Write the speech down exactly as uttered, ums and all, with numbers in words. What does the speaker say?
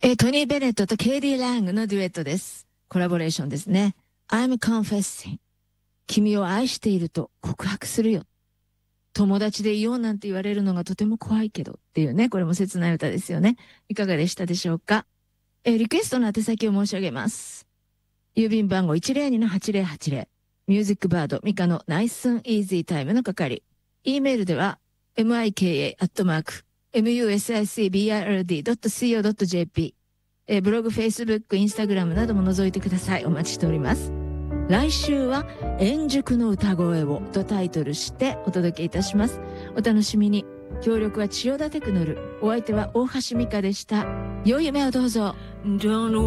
えートニー・ベネットとケイディ・ラングのデュエットです。コラボレーションですね。I'm confessing. 君を愛していると告白するよ。友達でいようなんて言われるのがとても怖いけどっていうね、これも切ない歌ですよね。いかがでしたでしょうか。えーリクエストの宛先を申し上げます。郵便番号 いちまるにのはちまるはちまる。ミュージックバードミカのナイスンイージータイムの係。E メールでは ミカ アットマーク ミュージックバード ドット シーオー ドット ジェーピー。えーブログ、フェイスブック、インスタグラムなども覗いてください。お待ちしております。来週は円熟の歌声をとタイトルしてお届けいたします。お楽しみに。協力は千代田テクノル。お相手は大橋美香でした。良い夢をどうぞ。